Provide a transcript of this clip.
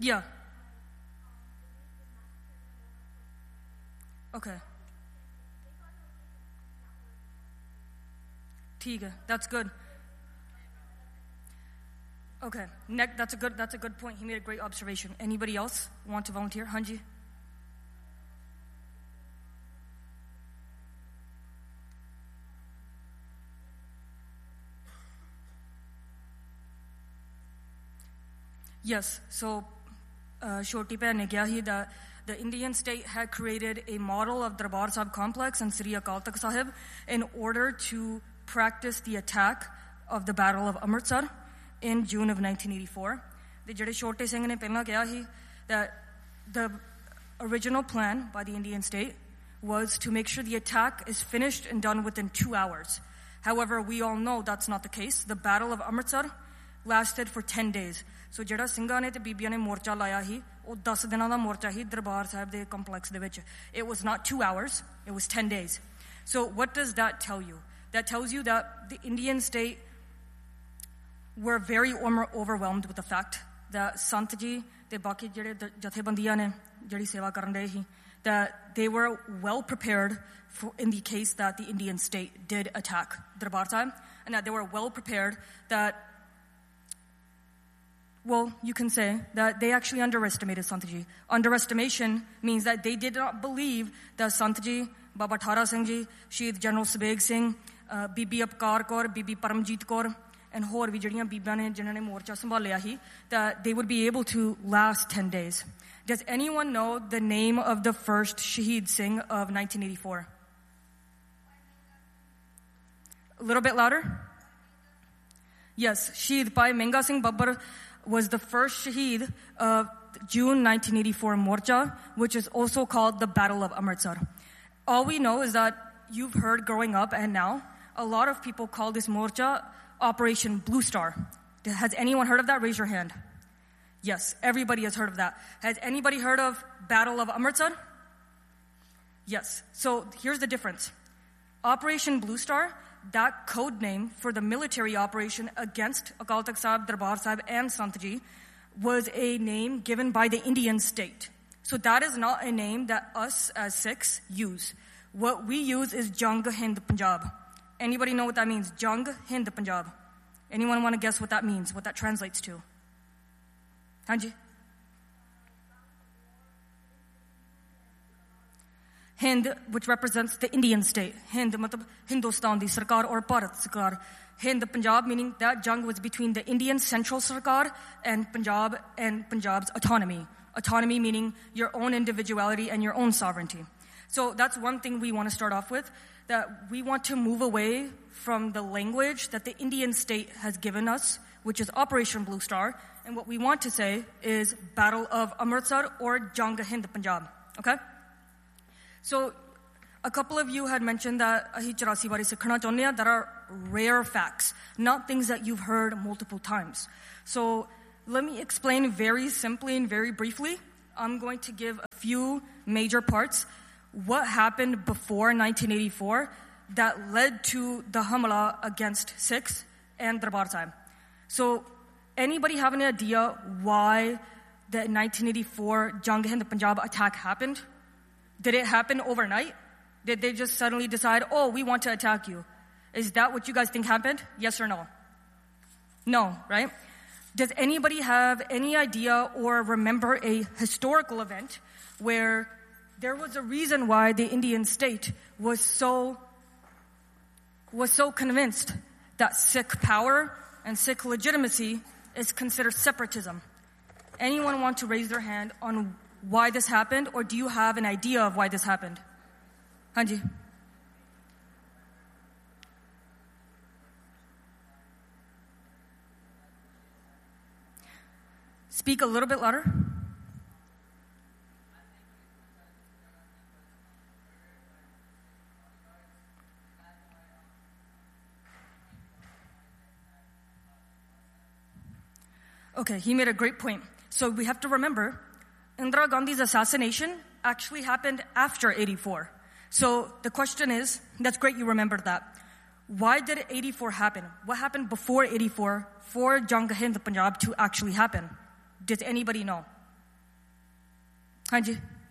Yeah. Okay. That's good. Okay. That's a good point. He made a great observation. Anybody else want to volunteer? Hanji? Yes. So, Shoti Bhain ne kiha hi that the Indian state had created a model of Darbar Sahib complex and Sri Akal Takht Sahib in order to practice the attack of the Battle of Amritsar in June of 1984. The Jade Shoti Singh ne pehla kiha hi that the original plan by the Indian state was to make sure the attack is finished and done within 2 hours. However, we all know that's not the case. The Battle of Amritsar lasted for 10 days. So ਜਿਹੜਾ ਸਿੰਘਾਂ ਨੇ ਤੇ ਬੀਬੀਆਂ ਨੇ ਮੋਰਚਾ ਲਾਇਆ ਸੀ ਉਹ 10 ਦਿਨਾਂ ਦਾ ਮੋਰਚਾ ਸੀ ਦਰਬਾਰ ਸਾਹਿਬ ਦੇ ਕੰਪਲੈਕਸ ਦੇ ਵਿੱਚ. It was not 2 hours, it was 10 days. So what does that tell you? That tells you that the Indian state were very overwhelmed with the fact that Sant ji ਤੇ ਬਾਕੀ ਜਿਹੜੇ ਜਥੇਬੰਦੀਆਂ ਨੇ ਜਿਹੜੀ ਸੇਵਾ ਕਰਨ ਰਹੇ ਸੀ that they were well prepared in the case that the Indian state did attack Darbar Sahib, and that they were well prepared that, well, you can say that they actually underestimated Sant Ji. Underestimation means that they did not believe that Sant Ji, Baba Thara Singh Ji, Shahid General Sabeg Singh, Bibi Apkar Kaur, Bibi Paramjit Kaur, and ਹੋਰ ਵੀ ਜਿਹੜੀਆਂ ਬੀਬਾਂ ਨੇ ਜਿਨ੍ਹਾਂ ਨੇ ਮੋਰਚਾ ਸੰਭਾਲਿਆ ਸੀ, that they would be able to last 10 days. Does anyone know the name of the first Shahid Singh of 1984? A little bit louder? Yes, Shahid Bhai Menga Singh Babbar was the first Shaheed of June 1984 Morcha, which is also called the Battle of Amritsar. All we know is that you've heard growing up and now, a lot of people call this Morcha Operation Blue Star. Has anyone heard of that? Raise your hand. Yes, everybody has heard of that. Has anybody heard of Battle of Amritsar? Yes. So here's the difference. Operation Blue Star, that code name for the military operation against Akal Takht Sahib, Darbar Sahib and Sant Ji was a name given by the Indian state. So that is not a name that us as Sikhs use. What we use is Jang Hind Punjab. Anybody know what that means? Jang Hind Punjab. Anyone want to guess what that means, what that translates to? Hanji? Hind, which represents the Indian state. Hind, matlab Hindustan di sarkar or Bharat sarkar. Hind, Punjab, meaning that jang was between the Indian central sarkar and Punjab's autonomy. Autonomy meaning your own individuality and your own sovereignty. So that's one thing we want to start off with, that we want to move away from the language that the Indian state has given us, which is Operation Blue Star, and what we want to say is Battle of Amritsar or Jang Hind Punjab. Okay? So, a couple of you had mentioned that ahi 84 ਬਾਰੇ ਸਿੱਖਣਾ ਚਾਹੁੰਦੇ ਆ. That are rare facts, not things that you've heard multiple times. So, let me explain very simply and very briefly. I'm going to give a few major parts. What happened before 1984 that led to the Hamla against Sikhs and Darbar Sahib. So, anybody have any idea why the 1984 Jang Hind Punjab attack happened? Did it happen overnight? Did they just suddenly decide, oh, we want to attack you? Is that what you guys think happened? Yes or no? No, right? Does anybody have any idea or remember a historical event where there was a reason why the Indian state was so convinced that Sikh power and Sikh legitimacy is considered separatism? Anyone want to raise their hand on why this happened, or do you have an idea of why this happened? Hanji. Speak a little bit louder. Okay, he made a great point. So we have to remember, Indira Gandhi's assassination actually happened after 84. So the question is, that's great you remembered that. Why did 84 happen? What happened before 84 for Jang Hind Punjab to actually happen? Does anybody know? ਹਾਂਜੀ